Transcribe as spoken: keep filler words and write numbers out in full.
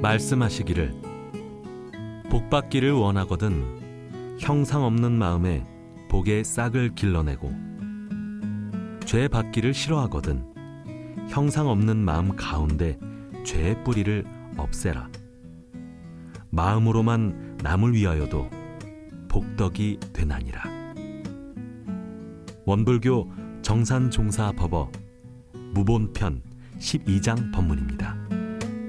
말씀하시기를 복받기를 원하거든 형상 없는 마음에 복의 싹을 길러내고 죄 받기를 싫어하거든 형상 없는 마음 가운데 죄의 뿌리를 없애라. 마음으로만 남을 위하여도 복덕이 되나니라. 원불교 정산종사법어 무본편 십이 장 법문입니다.